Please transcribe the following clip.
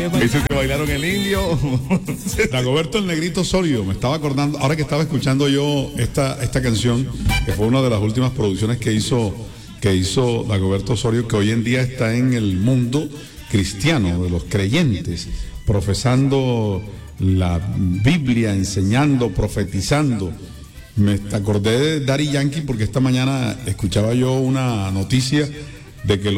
Dice que bailaron el indio. Dagoberto el Negrito Osorio, me estaba acordando, ahora que estaba escuchando yo esta canción, que fue una de las últimas producciones que hizo Dagoberto Osorio, que hoy en día está en el mundo cristiano, de los creyentes, profesando la Biblia, enseñando, profetizando. Me acordé de Daddy Yankee porque esta mañana escuchaba yo una noticia de que